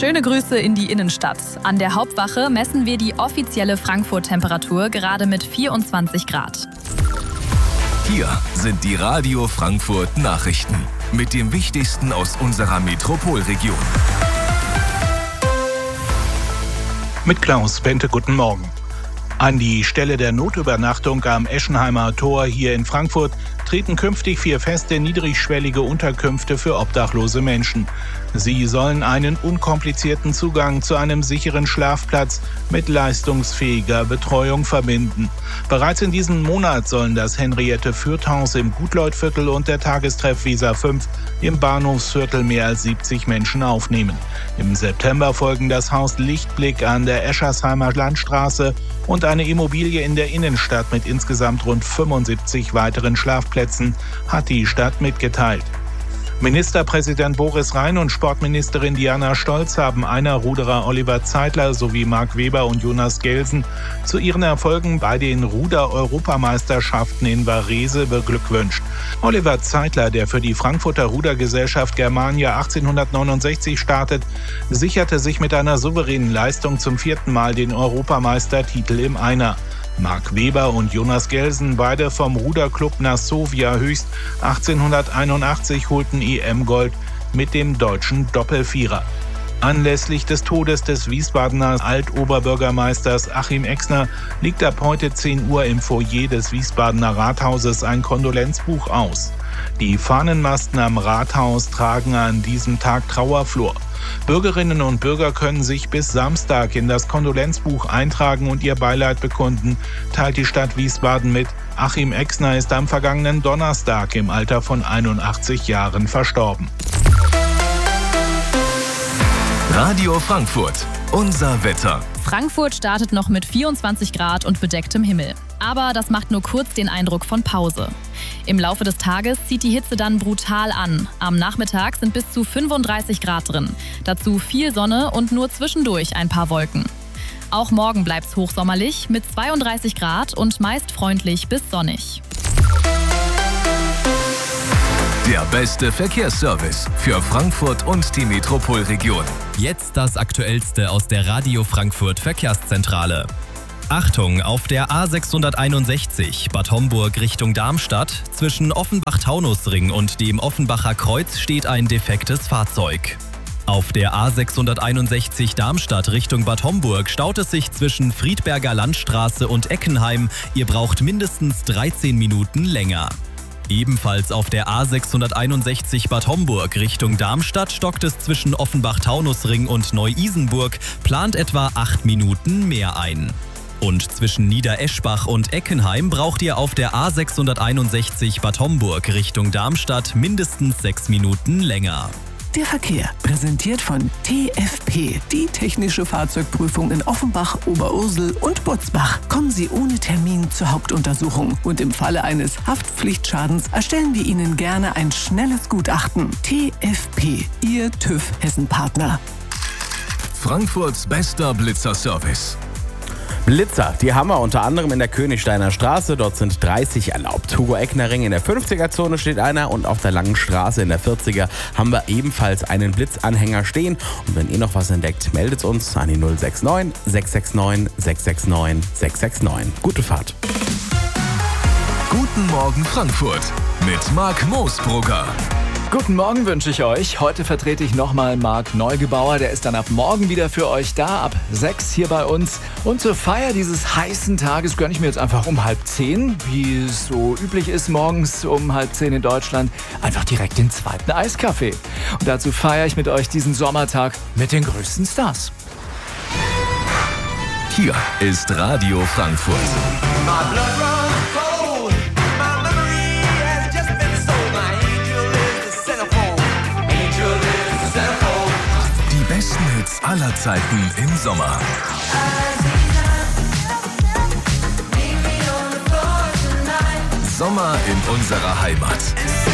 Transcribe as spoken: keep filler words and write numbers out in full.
Schöne Grüße in die Innenstadt. An der Hauptwache messen wir die offizielle Frankfurt-Temperatur gerade mit vierundzwanzig Grad. Hier sind die Radio Frankfurt Nachrichten mit dem Wichtigsten aus unserer Metropolregion. Mit Klaus Bente, guten Morgen. An die Stelle der Notübernachtung am Eschenheimer Tor hier in Frankfurt treten künftig vier feste, niedrigschwellige Unterkünfte für obdachlose Menschen. Sie sollen einen unkomplizierten Zugang zu einem sicheren Schlafplatz mit leistungsfähiger Betreuung verbinden. Bereits in diesem Monat sollen das Henriette-Fürth-Haus im Gutleutviertel und der Tagestreff Weser fünf im Bahnhofsviertel mehr als siebzig Menschen aufnehmen. Im September folgen das Haus Lichtblick an der Eschersheimer Landstraße und eine Immobilie in der Innenstadt mit insgesamt rund fünfundsiebzig weiteren Schlafplätzen, hat die Stadt mitgeteilt. Ministerpräsident Boris Rhein und Sportministerin Diana Stolz haben Einerruderer Oliver Zeitler sowie Marc Weber und Jonas Gelsen zu ihren Erfolgen bei den Ruder-Europameisterschaften in Varese beglückwünscht. Oliver Zeitler, der für die Frankfurter Rudergesellschaft Germania achtzehnhundertneunundsechzig startet, sicherte sich mit einer souveränen Leistung zum vierten Mal den Europameistertitel im Einer. Marc Weber und Jonas Gelsen, beide vom Ruderclub Nassovia Höchst achtzehnhunderteinundachtzig, holten E M-Gold mit dem deutschen Doppelvierer. Anlässlich des Todes des Wiesbadener Altoberbürgermeisters Achim Exner liegt ab heute zehn Uhr im Foyer des Wiesbadener Rathauses ein Kondolenzbuch aus. Die Fahnenmasten am Rathaus tragen an diesem Tag Trauerflor. Bürgerinnen und Bürger können sich bis Samstag in das Kondolenzbuch eintragen und ihr Beileid bekunden, teilt die Stadt Wiesbaden mit. Achim Exner ist am vergangenen Donnerstag im Alter von einundachtzig Jahren verstorben. Radio Frankfurt, unser Wetter. Frankfurt startet noch mit vierundzwanzig Grad und bedecktem Himmel. Aber das macht nur kurz den Eindruck von Pause. Im Laufe des Tages zieht die Hitze dann brutal an. Am Nachmittag sind bis zu fünfunddreißig Grad drin. Dazu viel Sonne und nur zwischendurch ein paar Wolken. Auch morgen bleibt's hochsommerlich mit zweiunddreißig Grad und meist freundlich bis sonnig. Der beste Verkehrsservice für Frankfurt und die Metropolregion. Jetzt das Aktuellste aus der Radio Frankfurt Verkehrszentrale. Achtung, auf der A sechshunderteinundsechzig Bad Homburg Richtung Darmstadt zwischen Offenbach-Taunusring und dem Offenbacher Kreuz steht ein defektes Fahrzeug. Auf der A sechshunderteinundsechzig Darmstadt Richtung Bad Homburg staut es sich zwischen Friedberger Landstraße und Eckenheim. Ihr braucht mindestens dreizehn Minuten länger. Ebenfalls auf der A sechshunderteinundsechzig Bad Homburg Richtung Darmstadt stockt es zwischen Offenbach-Taunusring und Neu-Isenburg, plant etwa acht Minuten mehr ein. Und zwischen Niedereschbach und Eckenheim braucht ihr auf der A sechshunderteinundsechzig Bad Homburg Richtung Darmstadt mindestens sechs Minuten länger. Der Verkehr, präsentiert von T F P, die technische Fahrzeugprüfung in Offenbach, Oberursel und Butzbach. Kommen Sie ohne Termin zur Hauptuntersuchung und im Falle eines Haftpflichtschadens erstellen wir Ihnen gerne ein schnelles Gutachten. T F P, Ihr TÜV Hessen-Partner. Frankfurts bester Blitzerservice. Blitzer, die haben wir unter anderem in der Königsteiner Straße. Dort sind dreißig erlaubt. Hugo-Eckner-Ring in der fünfziger-Zone steht einer und auf der Langen Straße in der vierziger haben wir ebenfalls einen Blitzanhänger stehen. Und wenn ihr noch was entdeckt, meldet uns an die null sechs neun, sechs sechs neun, sechs sechs neun, sechs sechs neun. Gute Fahrt. Guten Morgen Frankfurt mit Marc Moosbrugger. Guten Morgen wünsche ich euch. Heute vertrete ich nochmal Marc Neugebauer. Der ist dann ab morgen wieder für euch da, ab sechs hier bei uns. Und zur Feier dieses heißen Tages gönne ich mir jetzt einfach um halb zehn, wie es so üblich ist morgens um halb zehn in Deutschland, einfach direkt den zweiten Eiskaffee. Und dazu feiere ich mit euch diesen Sommertag mit den größten Stars. Hier ist Radio Frankfurt. Die besten Hits aller Zeiten im Sommer. Sommer in unserer Heimat.